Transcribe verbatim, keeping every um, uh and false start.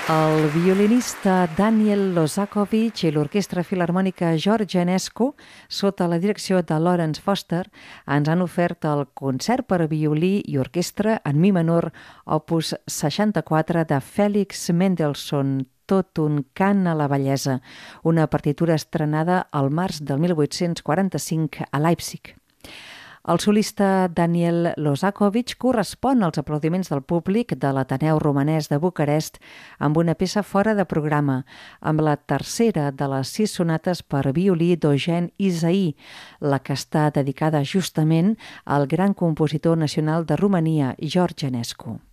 El violinista Daniel Lozakovich i l'Orquestra Filharmònica George Enescu, sota la direcció de Lawrence Foster, ens han ofert el concert per a violí i orquestra en mi menor, opus seixanta-quatre de Félix Mendelssohn, Tot un cant a la bellesa, una partitura estrenada al març del mil vuit-cents quaranta-cinc a Leipzig. El solista Daniel Lozakovich correspon als aplaudiments del públic de l'Ateneu Romanès de Bucarest amb una peça fora de programa, amb la tercera de les sis sonates per violí d'Eugène Ysaÿe, la que està dedicada justament al gran compositor nacional de Romania, George Enescu.